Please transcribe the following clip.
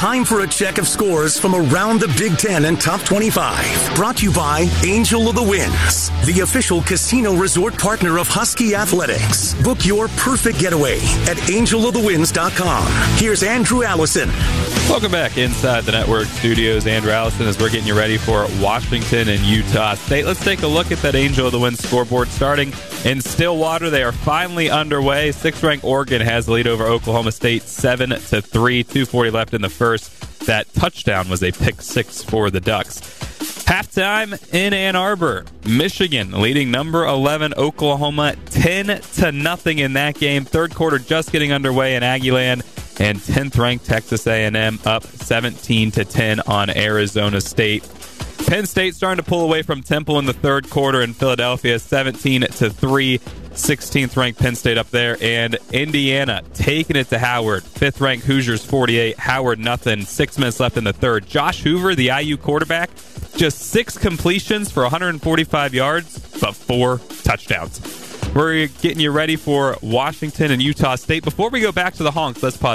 Time for a check of scores from around the Big Ten and Top 25. Brought to you by Angel of the Winds, the official casino resort partner of Husky Athletics. Book your perfect getaway at angelofthewinds.com. Here's Andrew Allison. Welcome back inside the network studios. Andrew Allison, as we're getting you ready for Washington and Utah State. Let's take a look at that Angel of the Winds scoreboard. Starting in Stillwater, they are finally underway. 6th-ranked Oregon has the lead over Oklahoma State 7-3. 2:40 left in the first. That touchdown was a pick six for the Ducks. Halftime in Ann Arbor, Michigan leading number 11 Oklahoma 10-0 in that game. Third quarter just getting underway in Aggieland, and 10th-ranked Texas A&M up 17-10 on Arizona State. Penn State starting to pull away from Temple in the third quarter in Philadelphia, 17-3. 16th-ranked Penn State up there, and Indiana taking it to Howard. 5th-ranked Hoosiers 48, Howard nothing. 6 minutes left in the third. Josh Hoover, the IU quarterback, just 6 completions for 145 yards, but 4 touchdowns. We're getting you ready for Washington and Utah State. Before we go back to the Honks, let's pause.